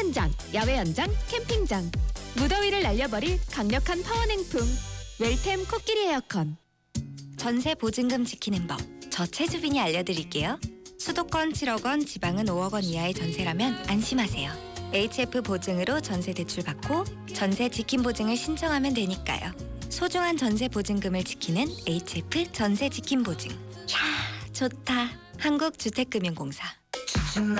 수영장, 야외 연장, 캠핑장. 무더위를 날려버릴 강력한 파워냉풍. 웰템 코끼리 에어컨. 전세 보증금 지키는 법, 저 최주빈이 알려드릴게요. 수도권 7억 원, 지방은 5억 원 이하의 전세라면 안심하세요. HF 보증으로 전세 대출 받고 전세 지킴 보증을 신청하면 되니까요. 소중한 전세 보증금을 지키는 HF 전세 지킴 보증. 이야, 좋다. 한국주택금융공사.